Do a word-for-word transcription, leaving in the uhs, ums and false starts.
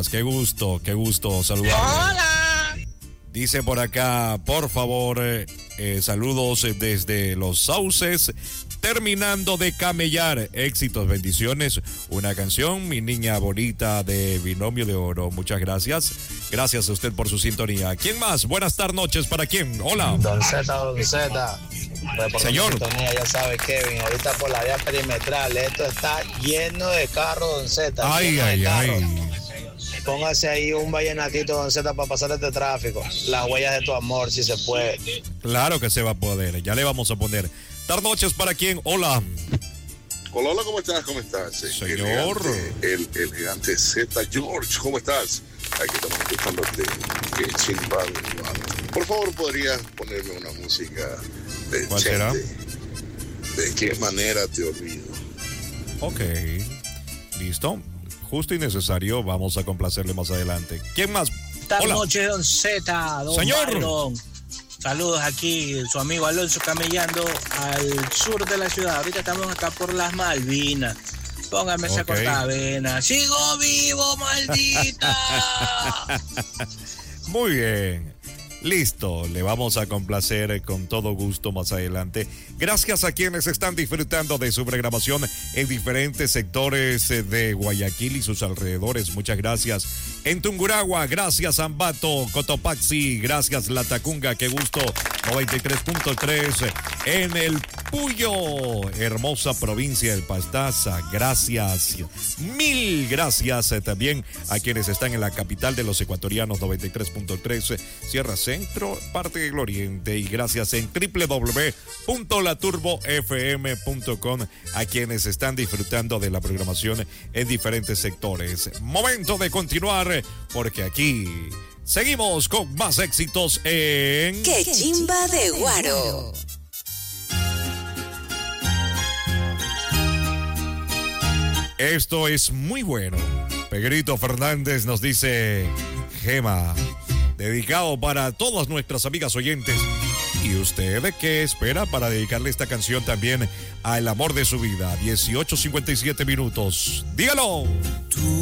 Honduras. Qué gusto, qué gusto saludar. Hola. Dice por acá, por favor, eh, eh, saludos desde Los Sauces, terminando de camellar. Éxitos, bendiciones. Una canción, Mi Niña Bonita de Binomio de Oro. Muchas gracias. Gracias a usted por su sintonía. ¿Quién más? Buenas tardes, noches. ¿Para quién? Hola. Don Z, Don Z. Señor. Sintonía, ya sabe, Kevin, ahorita por la vía perimetral, esto está lleno de carros, Don Z. Ay, ay, ay. Póngase ahí un vallenatito, Don Z, para pasar este tráfico. Las huellas de tu amor, si se puede. Claro que se va a poder. Ya le vamos a poner. Tardes, noches. ¿Para quién? Hola. Hola, hola, ¿cómo estás? ¿Cómo estás? Señor. El, el, el gigante Z, George, ¿cómo estás? Aquí estamos escuchando de, de Chimba. Por favor, ¿podrías ponerme una música de ¿Cuál Chente? será? ¿De qué manera te olvido? Ok. Listo. Justo y necesario. Vamos a complacerle más adelante. ¿Quién más? Buenas Hola. noches, Don Z, Don Señor. Byron. Saludos aquí, su amigo Alonso camellando al sur de la ciudad. Ahorita estamos acá por las Malvinas. Póngame esa Okay. cortavena. ¡Sigo vivo, maldita! Muy bien. Listo, le vamos a complacer con todo gusto más adelante. Gracias a quienes están disfrutando de su programación en diferentes sectores de Guayaquil y sus alrededores. Muchas gracias. En Tungurahua, gracias Ambato, Cotopaxi, gracias Latacunga, qué gusto. noventa y tres punto tres en el Puyo, hermosa provincia del Pastaza. Gracias, mil gracias eh, también a quienes están en la capital de los ecuatorianos, noventa y tres punto tres, Sierra Centro, parte del Oriente, y gracias en doble u doble u doble u punto la turbo f m punto com a quienes están disfrutando de la programación en diferentes sectores. Momento de continuar, porque aquí seguimos con más éxitos en... ¡Qué chimba de Guaro! Esto es muy bueno. Pedrito Fernández nos dice, Gema, dedicado para todas nuestras amigas oyentes. ¿Y usted qué espera para dedicarle esta canción también al amor de su vida? dieciocho cincuenta y siete minutos. Dígalo.